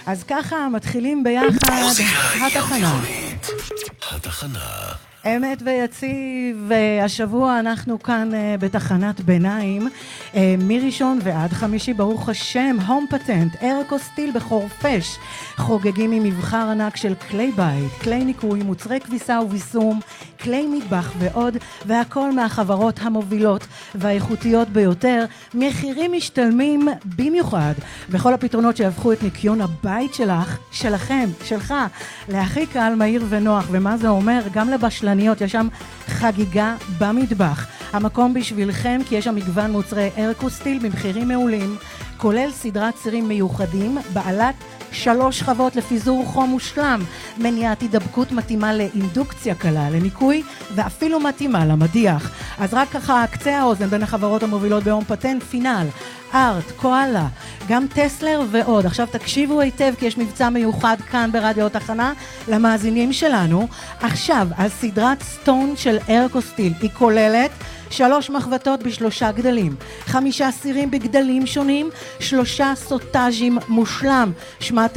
אז ככה מתחילים ביחד התחנה. התחנה. אמת ויציב, השבוע אנחנו כאן בתחנת ביניים, מראשון ועד חמישי, ברוך השם, הום פטנט, ארקוסטיל בחורפש, חוגגים עם מבחר ענק של כלי בית, כלי ניקוי, מוצרי כביסה וביסום, כלי מטבח ועוד, והכל מהחברות המובילות והאיכותיות ביותר, מחירים משתלמים במיוחד, וכל הפתרונות שיהפכו את ניקיון הבית שלך, שלכם, שלך, להכי קל, מהיר ונוח. ומה זה אומר? גם לבשלניות, יש שם חגיגה במטבח. המקום בשבילכם, כי יש שם מגוון מוצרי ארקוסטיל במחירים מעולים, כולל סדרת צירים מיוחדים, בעלת 3 שכבות לפיזור חום מושלם, מניעת הידבקות מתאימה לאינדוקציה קלה, לניקוי, ואפילו מתאימה למדיח. אז רק ככה קצה האוזן בין החברות המובילות בהום פטנט, פינל, ארט, קואלה, גם טסלר ועוד. עכשיו תקשיבו היטב, כי יש מבצע מיוחד כאן ברדיו התחנה למאזינים שלנו. עכשיו, על סדרת סטון של ארקוסטיל, היא כוללת 3 מחבטות ב3 גדלים, 5 סירים בגדלים שונים, 3 סוטאז'ים מושלם. שמעת